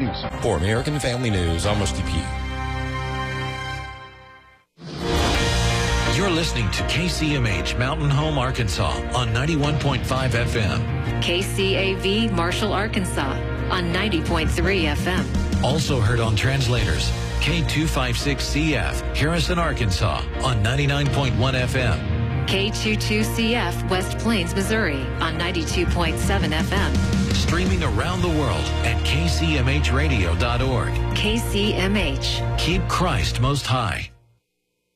Peace. For American Family News, I'm Steve Pugh. You're listening to KCMH Mountain Home, Arkansas on 91.5 FM. KCAV Marshall, Arkansas on 90.3 FM. Also heard on translators, K256CF Harrison, Arkansas on 99.1 FM. K22CF West Plains, Missouri on 92.7 FM. Streaming around the world at kcmhradio.org. KCMH. Keep Christ most high.